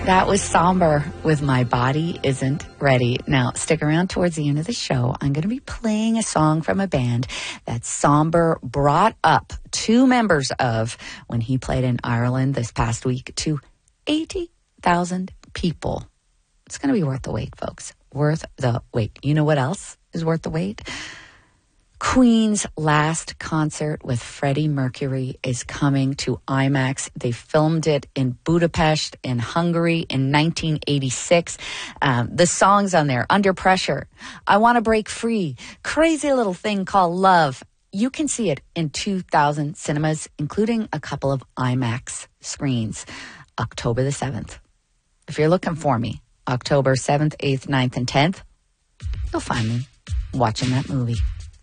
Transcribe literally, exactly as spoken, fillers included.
That was Somber with My Body Isn't Ready. Now, stick around towards the end of the show. I'm going to be playing a song from a band that Somber brought up two members of when he played in Ireland this past week to eighty thousand people. It's going to be worth the wait, folks. Worth the wait. You know what else is worth the wait? Queen's last concert with Freddie Mercury is coming to IMAX. They filmed it in Budapest, in Hungary, in nineteen eighty-six. Um, the songs on there, Under Pressure, I Want to Break Free, Crazy Little Thing Called Love. You can see it in two thousand cinemas, including a couple of IMAX screens, October the seventh. If you're looking for me, October seventh, eighth, ninth, and tenth, you'll find me watching that movie.